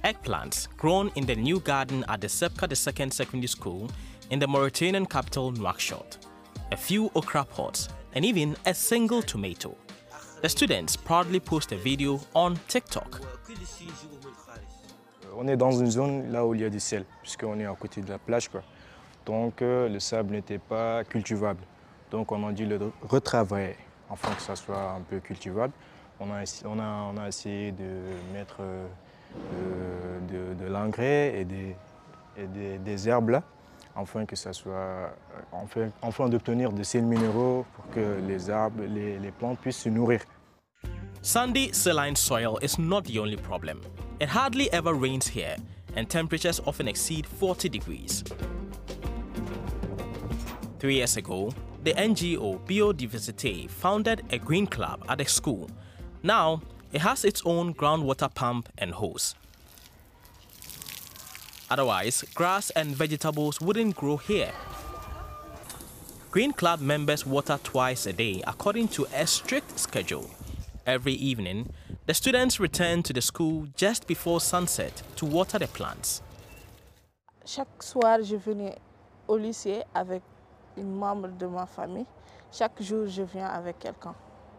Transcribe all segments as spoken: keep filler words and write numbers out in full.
eggplants grown in the new garden at the Sepka the Second Secondary School in the Mauritanian capital Nouakchott, a few okra pots, and even a single tomato. The students proudly post a video on TikTok. On est dans une zone là où il y a du sel, puisqu'on est à côté de la plage, quoi. Donc euh, le sable n'était pas cultivable. Donc on a dû le retravailler afin que ça soit un peu cultivable. On a, on a, on a essayé de mettre euh, de, de, de l'engrais et, des, et des, des herbes là, afin que ça soit, enfin, afin d'obtenir des sels minéraux pour que les arbres, les, les plantes puissent se nourrir. Sandy, saline soil is not the only problem. It hardly ever rains here, and temperatures often exceed forty degrees. Three years ago, the N G O Biodiversité founded a green club at the school. Now, it has its own groundwater pump and hose. Otherwise, grass and vegetables wouldn't grow here. Green Club members water twice a day according to a strict schedule. Every evening, the students return to the school just before sunset to water the plants. Chaque soir, je venais au lycée avec une membre de ma famille. Chaque jour, je viens avec quelqu'un.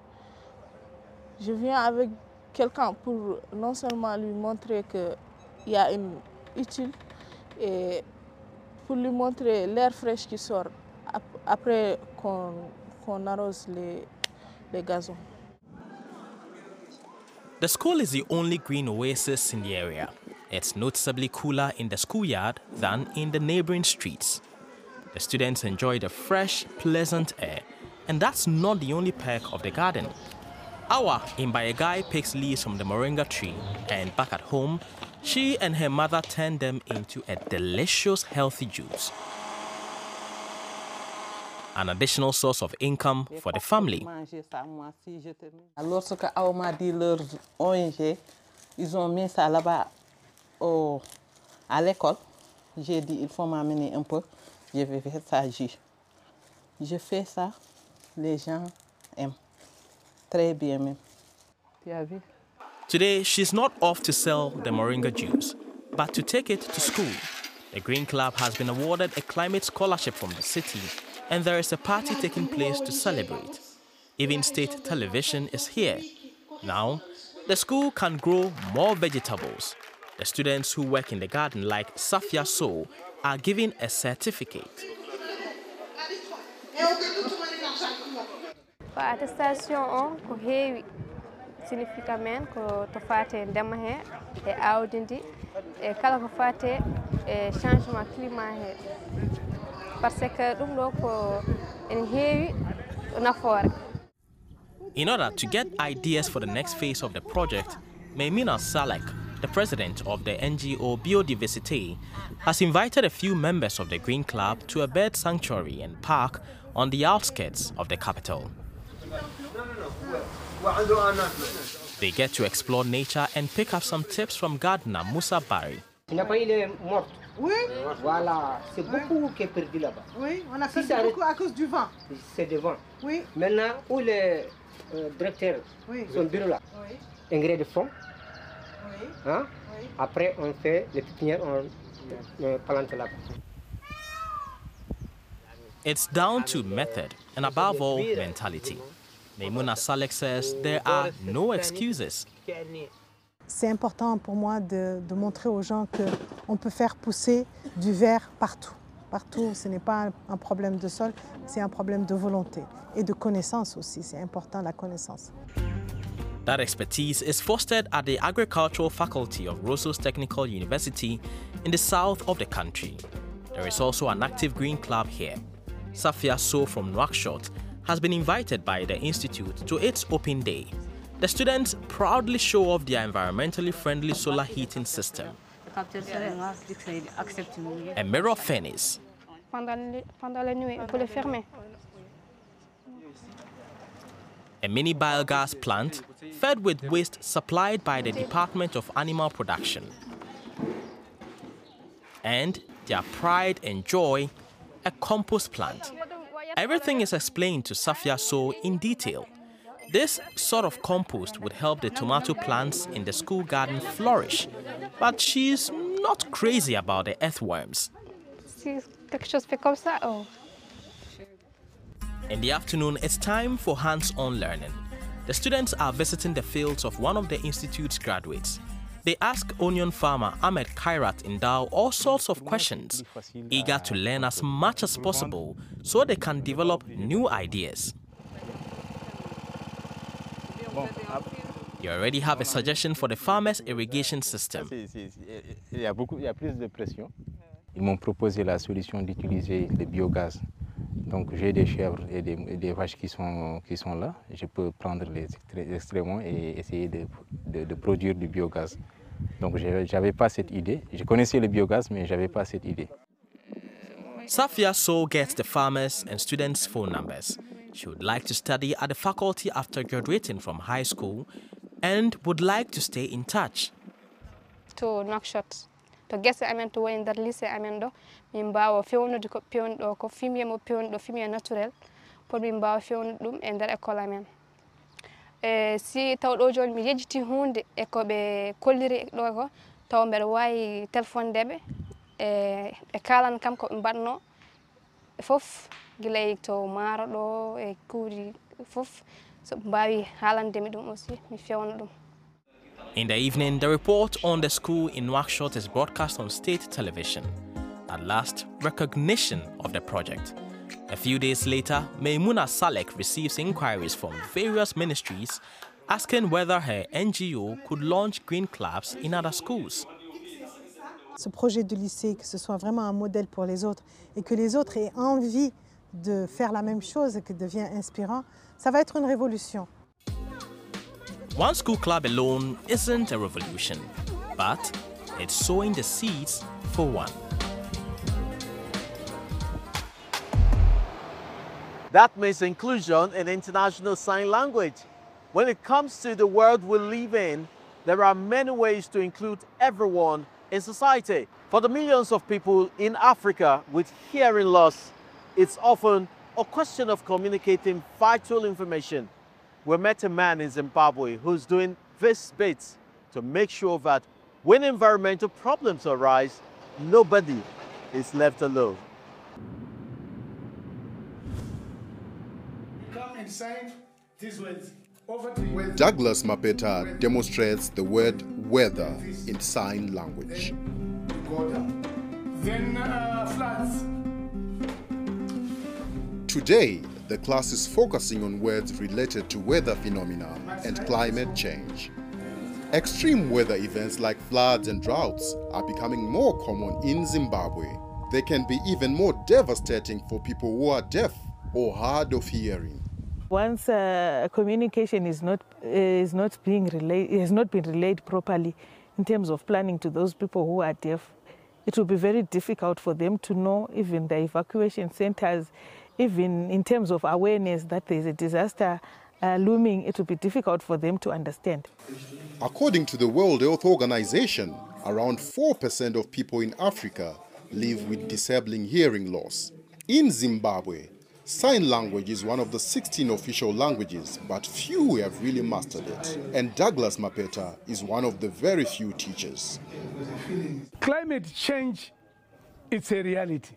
Je viens avec quelqu'un pour non seulement lui montrer qu'il y a une utile et pour lui montrer l'air fraîche qui sort après qu'on qu'on arrose les, les gazons. The school is the only green oasis in the area. It's noticeably cooler in the schoolyard than in the neighboring streets. The students enjoy the fresh, pleasant air, and that's not the only perk of the garden. Awa Imbayegai picks leaves from the moringa tree, and back at home, she and her mother turn them into a delicious, healthy juice. An additional source of income for the family. Lorsque Awa m'a dit leur O N G, ils ont mis ça là-bas au, à l'école. J'ai dit, il faut m'amener un peu, je vais faire ça. Je fais ça, les gens aiment. Très bien même. Tu as vu? Today, she's not off to sell the moringa juice, but to take it to school. The Green Club has been awarded a climate scholarship from the city, and there is a party taking place to celebrate. Even state television is here. Now, the school can grow more vegetables. The students who work in the garden, like Safia Sow, are given a certificate. Attestation ko heewi significa men ko to fate ndema he e awdi ndi e kala ko fate e changement climat he parce que dum do ko en heewi nafoore. In order to get ideas for the next phase of the project, Maimuna Salek, the president of the N G O Biodiversité, has invited a few members of the Green Club to a bird sanctuary and park on the outskirts of the capital. They get to explore nature and pick up some tips from gardener Moussa Barry. Il est mort. Oui. Voilà, c'est beaucoup qui est perdu là-bas. Oui, on a perdu beaucoup à cause du vent. C'est du vent. Oui. Maintenant, où les euh, directeurs, oui. son bureau là, oui. engrais de fond. Oui. Hein? Oui. Après, on fait les pépinières, on euh, plante là-bas. It's down to method and above all, mentality. Maimouna Salek says there are no excuses. C'est important pour moi de, de montrer aux gens qu'on peut faire pousser du verre partout. Partout, ce n'est pas un problème de sol, c'est un problème de volonté et de connaissance aussi. C'est important, la connaissance. That expertise is fostered at the Agricultural Faculty of Rosos Technical University in the south of the country. There is also an active green club here. Safia Sow from Nouakchott has been invited by the Institute to its open day. The students proudly show off their environmentally friendly solar heating system. A mirror furnace. A mini biogas plant fed with waste supplied by the Department of Animal Production. And their pride and joy, a compost plant. Everything is explained to Safia Sow in detail. This sort of compost would help the tomato plants in the school garden flourish, but she's not crazy about the earthworms. In the afternoon, it's time for hands-on learning. The students are visiting the fields of one of the institute's graduates. They ask onion farmer Ahmed Kairat Indao all sorts of questions, eager to learn as much as possible so they can develop new ideas. You already have a suggestion for the farmers' irrigation system. Ils m'ont proposé la solution d'utiliser le biogaz. Donc j'ai des chèvres et des, et des vaches qui sont, qui sont là. Je peux prendre les extrêmement et essayer de, de, de produire du biogaz. Donc je n'avais pas cette idée. Je connaissais le biogaz, mais je n'avais pas cette idée. Safia so gets the farmers and students' phone numbers. She would like to study at the faculty after graduating from high school and would like to stay in touch. To Nouakchott. To guess amen to in that lycée amen do min bawa fewnude ko pewndo ko fumier mo pewndo fumier naturel pour min bawa fewnude dum e der école amen e si taw do joni mi yejjiti hunde e ko be kolliri do ko taw mber wayi téléphone debe e e kalan kam ko mbanno fof gilay to maro do e kuuri fof so mbawi halande mi dum aussi mi fewna dum. In the evening, the report on the school in Nouakchott is broadcast on state television. At last, recognition of the project. A few days later, Maimouna Salek receives inquiries from various ministries asking whether her N G O could launch green clubs in other schools. Ce projet de lycée, que ce soit vraiment un modèle pour les autres et que les autres aient envie de faire la même chose et que devient inspirant, ça va être une révolution. One school club alone isn't a revolution, but it's sowing the seeds for one. That means inclusion in international sign language. When it comes to the world we live in, there are many ways to include everyone in society. For the millions of people in Africa with hearing loss, it's often a question of communicating vital information. We met a man in Zimbabwe who's doing this bit to make sure that when environmental problems arise, nobody is left alone. Come and sign these words. Over to you. Douglas Mapeta demonstrates the word weather in sign language. Go down. Then uh, floods. Today, the class is focusing on words related to weather phenomena and climate change. Extreme weather events like floods and droughts are becoming more common in Zimbabwe. They can be even more devastating for people who are deaf or hard of hearing. Once uh, communication is not is not being relayed, has not been relayed properly in terms of planning to those people who are deaf, it will be very difficult for them to know even the evacuation centers. Even in terms of awareness that there is a disaster uh, looming, it will be difficult for them to understand. According to the World Health Organization, around four percent of people in Africa live with disabling hearing loss. In Zimbabwe, sign language is one of the sixteen official languages, but few have really mastered it. And Douglas Mapeta is one of the very few teachers. Climate change, it's a reality.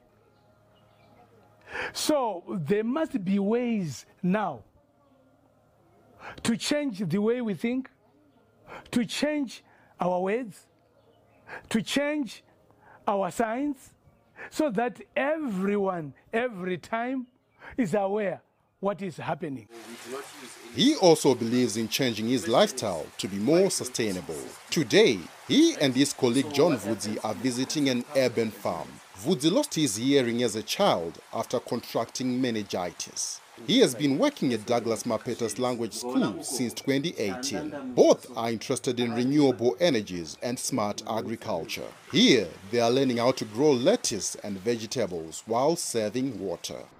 So there must be ways now to change the way we think, to change our words, to change our signs, so that everyone, every time, is aware what is happening. He also believes in changing his lifestyle to be more sustainable. Today, he and his colleague John Vudzi are visiting an urban farm. Vudzi lost his hearing as a child after contracting meningitis. He has been working at Douglas Mapeta's language school since twenty eighteen. Both are interested in renewable energies and smart agriculture. Here, they are learning how to grow lettuce and vegetables while saving water.